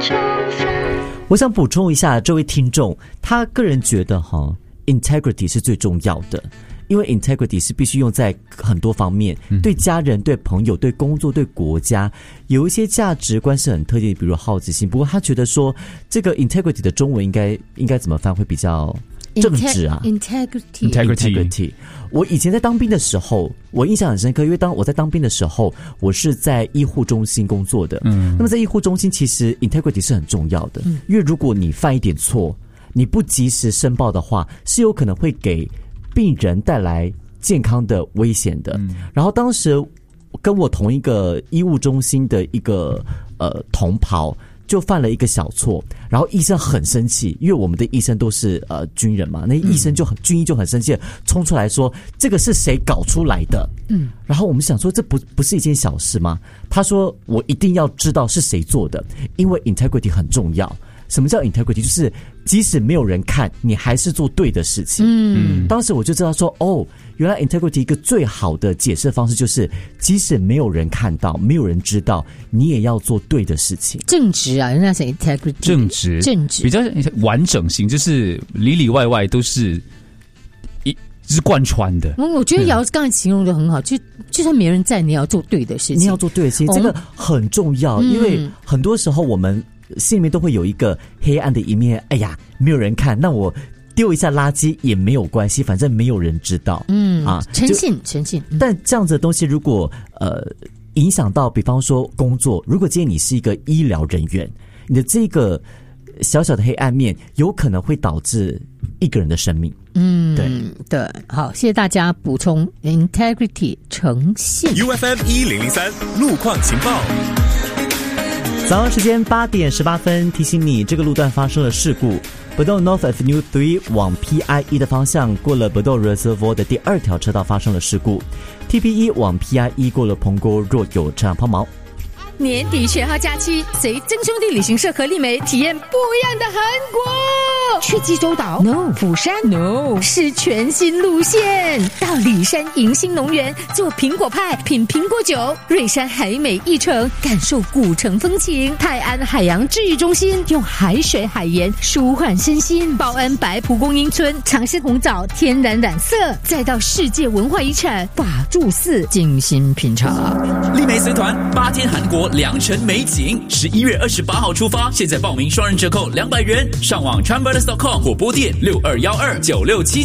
我想补充一下，这位听众他个人觉得integrity 是最重要的，因为 integrity 是必须用在很多方面，对家人、对朋友、对工作、对国家，有一些价值观是很特定的，比如好奇心。不过他觉得说，这个 integrity 的中文应该怎么翻会比较正直啊 ？integrity。我以前在当兵的时候，我印象很深刻，因为当我在当兵的时候，我是在医护中心工作的。那么在医护中心，其实 integrity 是很重要的，因为如果你犯一点错，你不及时申报的话，是有可能会给病人带来健康的危险的。然后当时跟我同一个医务中心的一个同袍就犯了一个小错，然后医生很生气，因为我们的医生都是军人嘛，那医生军医就很生气，冲出来说这个是谁搞出来的？然后我们想说这不是一件小事吗？他说我一定要知道是谁做的，因为 integrity 很重要。什么叫 integrity？ 就是即使没有人看，你还是做对的事情。当时我就知道说，原来 integrity 一个最好的解释方式就是，即使没有人看到，没有人知道，你也要做对的事情。 正直啊，人家讲 integrity， 正直比较完整型，就是里里外外都是是贯穿的。 我觉得瑶刚才形容的很好，就算没人在，你要做对的事情， 你要做对的事情，这个很重要，因为很多时候我们心里面都会有一个黑暗的一面，哎呀，没有人看，那我丢一下垃圾也没有关系，反正没有人知道。诚信。但这样子的东西，如果影响到，比方说工作，如果今天你是一个医疗人员，你的这个小小的黑暗面，有可能会导致一个人的生命。 对，好，谢谢大家补充 integrity 诚信。 UFM 1003路况情报。 早上时间8点18分，提醒你这个路段发生了事故。Bedok North Avenue 3往 PIE 的方向，过了 Bedok Reservoir 的第2条车道发生了事故。TP1 往 PIE 过了蓬沟若有车辆抛锚。 年底学号假期，随真兄弟旅行社和丽梅体验不一样的韩国。去济州岛 ？No。釜山 ？No。是全新路线，到里山迎新农园做苹果派，品苹果酒；瑞山海美一城，感受古城风情；泰安海洋治愈中心，用海水海盐舒缓身心；报恩白蒲公英村，尝试红枣天然染色；再到世界文化遗产法住寺，精心品尝。 丽梅随团8天韩国良辰美景，11月28号出发，现在报名双人折扣200元，上网 Travellers.com 或拨电62129677。